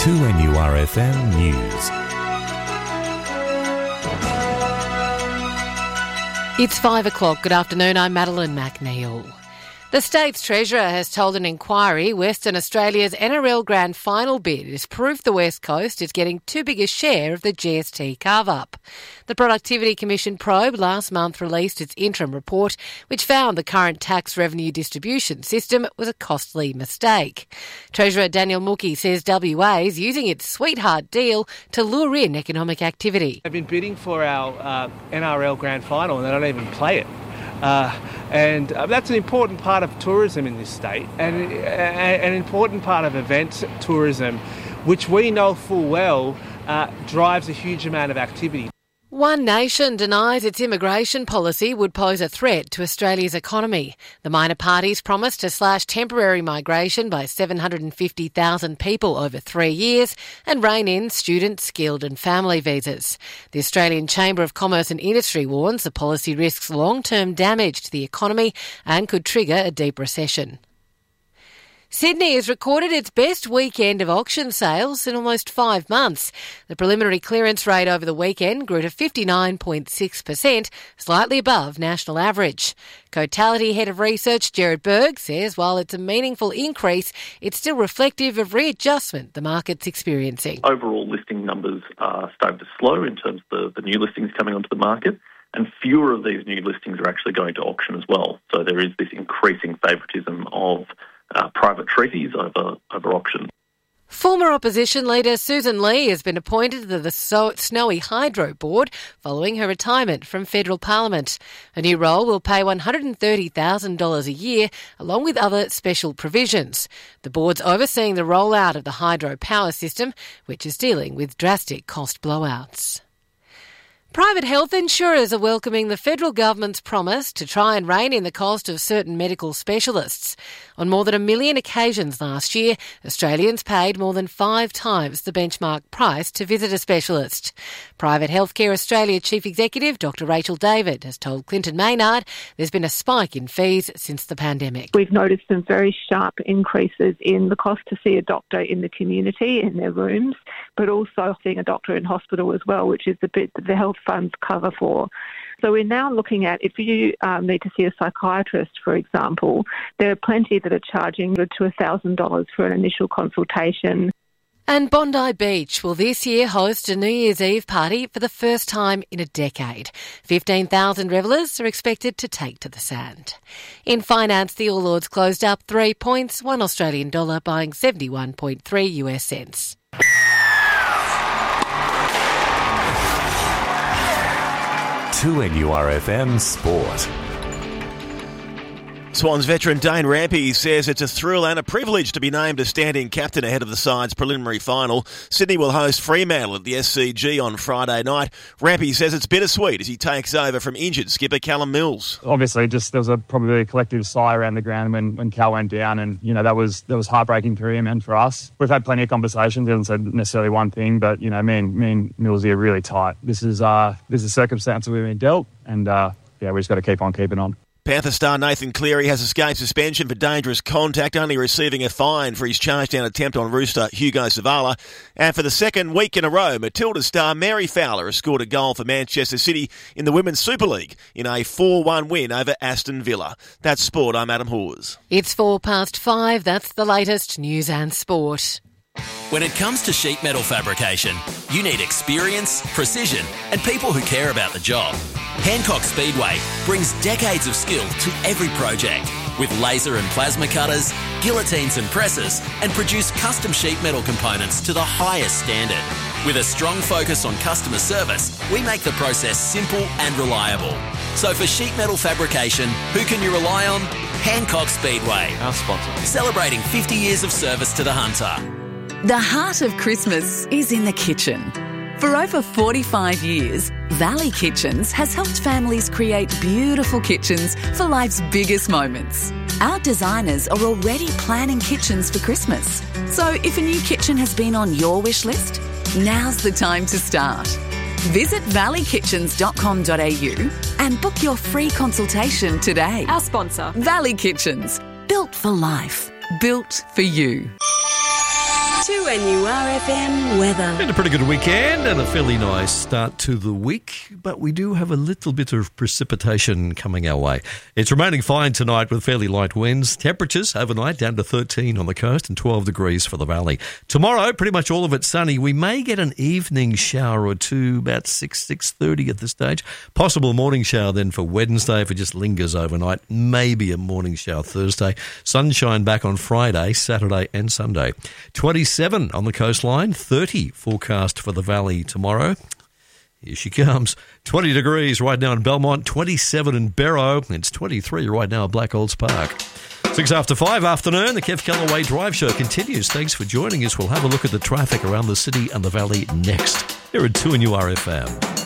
2NURFM News. It's 5 o'clock. Good afternoon. I'm Madeline McNeil. The State's Treasurer has told an inquiry Western Australia's NRL Grand Final bid is proof the West Coast is getting too big a share of the GST carve-up. The Productivity Commission probe last month released its interim report, which found the current tax revenue distribution system was a costly mistake. Treasurer Daniel Mookie says WA is using its sweetheart deal to lure in economic activity. They've been bidding for our NRL Grand Final and they don't even play it. And that's an important part of tourism in this state and an important part of event tourism, which we know full well drives a huge amount of activity. One Nation denies its immigration policy would pose a threat to Australia's economy. The minor parties promised to slash temporary migration by 750,000 people over 3 years and rein in student, skilled and family visas. The Australian Chamber of Commerce and Industry warns the policy risks long-term damage to the economy and could trigger a deep recession. Sydney has recorded its best weekend of auction sales in almost 5 months. The preliminary clearance rate over the weekend grew to 59.6%, slightly above national average. Cotality Head of Research Gerard Berg says while it's a meaningful increase, it's still reflective of readjustment the market's experiencing. Overall listing numbers are starting to slow in terms of the new listings coming onto the market, and fewer of these new listings are actually going to auction as well. So there is this increasing favouritism of private treaties over auction. Former opposition leader Susan Lee has been appointed to the Snowy Hydro Board following her retirement from federal parliament. A new role will pay $130,000 a year, along with other special provisions. The board's overseeing the rollout of the hydro power system, which is dealing with drastic cost blowouts. Private health insurers are welcoming the federal government's promise to try and rein in the cost of certain medical specialists. On more than 1 million occasions last year, Australians paid more than 5 times the benchmark price to visit a specialist. Private Healthcare Australia Chief Executive Dr Rachel David has told Clinton Maynard there's been a spike in fees since the pandemic. We've noticed some very sharp increases in the cost to see a doctor in the community, in their rooms, but also seeing a doctor in hospital as well, which is the bit that the health funds cover for. So we're now looking at, if you need to see a psychiatrist, for example, there are plenty that are charging to $1,000 for an initial consultation. And Bondi Beach will this year host a New Year's Eve party for the first time in a decade. 15,000 revellers are expected to take to the sand. In finance, the All Ords closed up 3 points, $1 Australian dollar buying 71.3 US cents. To NURFM Sport. Swans veteran Dane Rampe says it's a thrill and a privilege to be named as standing captain ahead of the side's preliminary final. Sydney will host Fremantle at the SCG on Friday night. Rampe says it's bittersweet as he takes over from injured skipper Callum Mills. Obviously, there was probably a collective sigh around the ground when Cal went down, and that was heartbreaking for him and for us. We've had plenty of conversations. He hasn't said necessarily one thing, but me and Mills are really tight. This is a circumstance that we've been dealt, and we just got to keep on keeping on. Panther star Nathan Cleary has escaped suspension for dangerous contact, only receiving a fine for his charge-down attempt on rooster Hugo Savala. And for the second week in a row, Matilda star Mary Fowler has scored a goal for Manchester City in the Women's Super League in a 4-1 win over Aston Villa. That's sport. I'm Adam Hawes. It's 5:04. That's the latest news and sport. When it comes to sheet metal fabrication, you need experience, precision, and people who care about the job. Hancock Speedway brings decades of skill to every project with laser and plasma cutters, guillotines and presses, and produce custom sheet metal components to the highest standard. With a strong focus on customer service, we make the process simple and reliable. So for sheet metal fabrication, who can you rely on? Hancock Speedway, Our sponsor. celebrating 50 years of service to the hunter. The heart of Christmas is in the kitchen. For over 45 years, Valley Kitchens has helped families create beautiful kitchens for life's biggest moments. Our designers are already planning kitchens for Christmas. So if a new kitchen has been on your wish list, now's the time to start. Visit valley-kitchens.com.au and book your free consultation today. Our sponsor. Valley Kitchens. Built for life. Built for you. 2NURFM weather. Been a pretty good weekend and a fairly nice start to the week, but we do have a little bit of precipitation coming our way. It's remaining fine tonight with fairly light winds. Temperatures overnight down to 13 on the coast and 12 degrees for the valley. Tomorrow, pretty much all of it sunny. We may get an evening shower or two, about 6:30 at this stage. Possible morning shower then for Wednesday if it just lingers overnight. Maybe a morning shower Thursday. Sunshine back on Friday, Saturday and Sunday. 27 on the coastline, 30 forecast for the valley tomorrow. Here she comes. 20 degrees right now in Belmont, 27 in Barrow. It's 23 right now at Black Olds Park. 6 after 5 afternoon, the Kev Callaway Drive Show continues. Thanks for joining us. We'll have a look at the traffic around the city and the valley next. Here at 2NURFM.